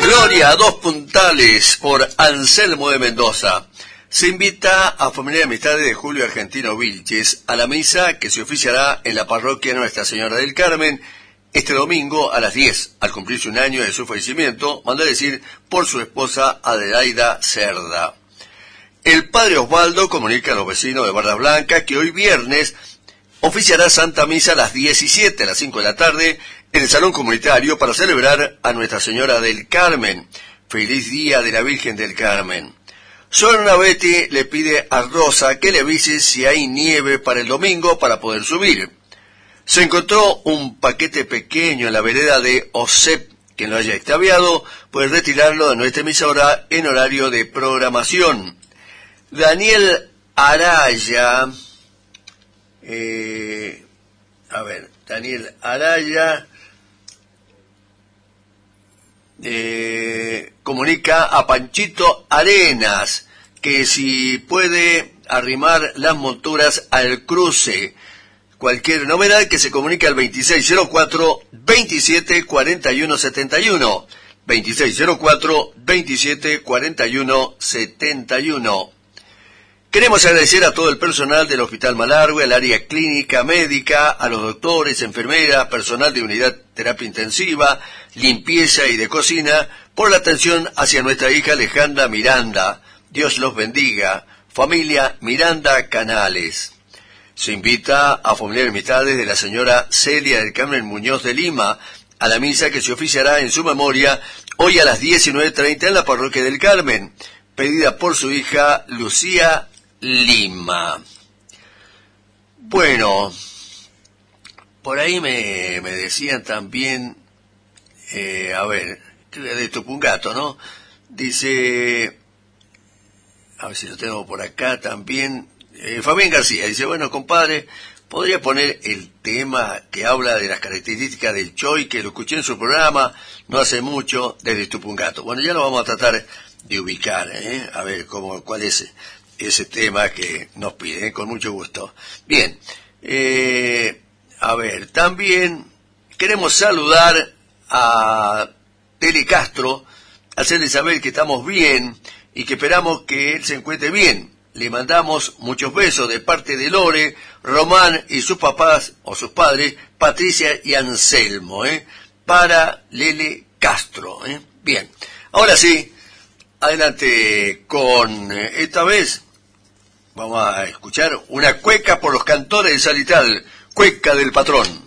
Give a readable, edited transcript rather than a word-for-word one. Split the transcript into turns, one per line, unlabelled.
Gloria a dos puntales por Anselmo de Mendoza. Se invita a familia de amistades de Julio Argentino Vilches a la misa que se oficiará en la parroquia Nuestra Señora del Carmen este domingo a las 10, al cumplirse un año de su fallecimiento, mandó decir, por su esposa Adelaida Cerda. El padre Osvaldo comunica a los vecinos de Barra Blanca que hoy viernes oficiará Santa Misa a las 17, a las 5 de la tarde, en el Salón Comunitario para celebrar a Nuestra Señora del Carmen. Feliz Día de la Virgen del Carmen. Sorna Betty le pide a Rosa que le avise si hay nieve para el domingo para poder subir. Se encontró un paquete pequeño en la vereda de Osep. Quien lo haya extraviado puede retirarlo de nuestra emisora en horario de programación. Daniel Araya, Daniel Araya comunica a Panchito Arenas que si puede arrimar las monturas al cruce. Cualquier novedad que se comunique al 2604-274171. 2604-274171. Queremos agradecer a todo el personal del Hospital Malargüe, al área clínica, médica, a los doctores, enfermeras, personal de unidad terapia intensiva, limpieza y de cocina, por la atención hacia nuestra hija Alejandra Miranda. Dios los bendiga. Familia Miranda Canales. Se invita a familiares amistades de la señora Celia del Carmen Muñoz de Lima a la misa que se oficiará en su memoria hoy a las 19:30 en la parroquia del Carmen, pedida por su hija Lucía Lima. Bueno, por ahí me decían también, de Tupungato, ¿no? Dice, a ver si lo tengo por acá también, Fabián García, dice, bueno, compadre, ¿podría poner el tema que habla de las características del Choy, que lo escuché en su programa no hace mucho, desde Tupungato? Bueno, ya lo vamos a tratar de ubicar, a ver cuál es ese tema que nos pide, con mucho gusto. Bien, también queremos saludar a Tele Castro, hacerle saber que estamos bien y que esperamos que él se encuentre bien. Le mandamos muchos besos de parte de Lore, Román y sus papás, o sus padres, Patricia y Anselmo, para Lele Castro. Bien, ahora sí, adelante con esta vez. Vamos a escuchar una cueca por los cantores de Salital, Cueca del Patrón.